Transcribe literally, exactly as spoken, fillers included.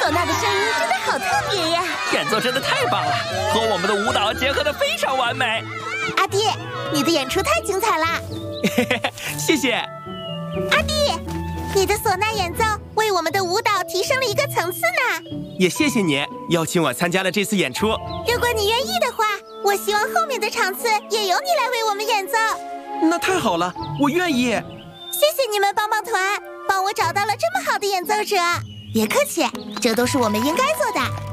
唢呐的声音真的好特别呀！ 演奏真的太棒了，和我们的舞蹈结合得非常完美。 阿弟，你的演出太精彩啦！ 谢谢。 阿弟，你的唢呐演奏为我们的舞蹈提升了一个层次呢。 也谢谢你邀请我参加了这次演出。 如果你愿意的话，我希望后面的场次也由你来为我们演奏。 那太好了，我愿意。 谢谢你们帮帮团，帮我找到了这么好的演奏者。别客气，这都是我们应该做的。